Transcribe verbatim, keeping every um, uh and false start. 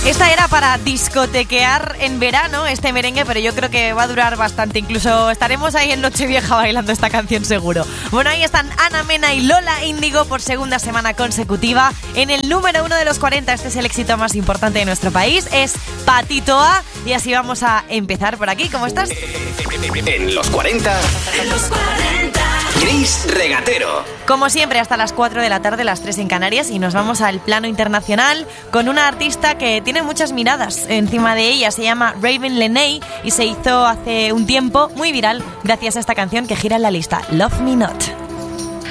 Esta era para discotequear en verano, este merengue, pero yo creo que va a durar bastante. Incluso estaremos ahí en Nochevieja bailando esta canción seguro. Bueno, ahí están Ana Mena y Lola Índigo por segunda semana consecutiva en el número uno de los cuarenta. Este es el éxito más importante de nuestro país, es Patito A. Y así vamos a empezar por aquí. ¿Cómo estás? En los cuarenta. En los cuarenta. Chris Regatero. Como siempre, hasta las cuatro de la tarde, las tres en Canarias, y nos vamos al plano internacional con una artista que tiene muchas miradas encima de ella. Se llama Raven Lenae y se hizo hace un tiempo muy viral gracias a esta canción que gira en la lista, Love Me Not.